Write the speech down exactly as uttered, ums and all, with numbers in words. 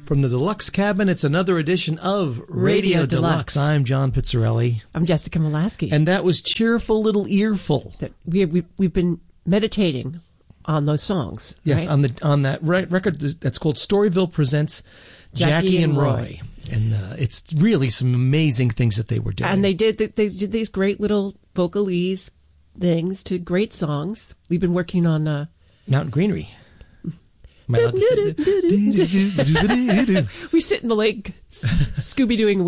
From the Deluxe Cabin, it's another edition of Radio, Radio Deluxe. Deluxe. I'm John Pizzarelli. I'm Jessica Molaski. And that was Cheerful Little Earful. That we, we, we've been meditating on those songs. Yes, right? on the on that re- record that's called Storyville Presents Jackie, Jackie and and Roy. Roy. And uh, it's really some amazing things that they were doing. And they did they did these great little vocalese things to great songs. We've been working on... Uh, Mountain Greenery. Am I allowed to say- we sit in the lake, Scooby-Dooing